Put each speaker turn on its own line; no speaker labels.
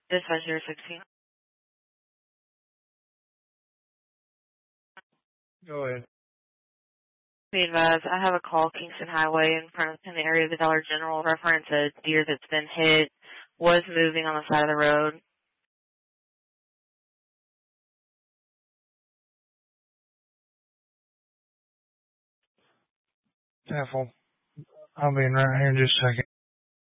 Dispatch 016.
Go ahead.
Be advised, I have a call Kingston Highway in the area of the Dollar General reference a deer that's been hit, was moving on the side of the road.
Careful. I'll be in right here in just a second.